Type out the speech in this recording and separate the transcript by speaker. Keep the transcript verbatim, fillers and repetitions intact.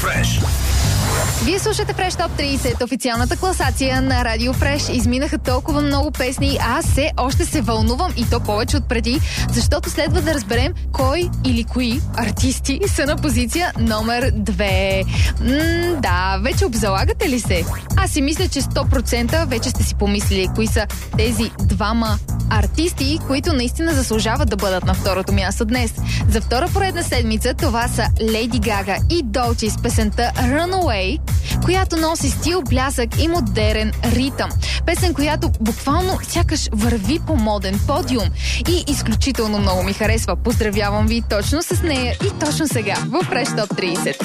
Speaker 1: Фреш.
Speaker 2: Вие слушате Фреш Топ трийсет, официалната класация на Радио Фреш. Изминаха толкова много песни, а аз все още се вълнувам и то повече от преди, защото следва да разберем кой или кои артисти са на позиция номер две. М, да, вече обзалагате ли се? Аз си мисля, че сто процента вече сте си помислили кои са тези двама артисти, които наистина заслужават да бъдат на второто място днес. За втора поредна седмица това са Лейди Гага и Долчи с песента Runaway, която носи стил, блясък и модерен ритъм. Песен, която буквално сякаш върви по моден подиум и изключително много ми харесва. Поздравявам ви точно с нея и точно сега в Фреш Топ трийсет.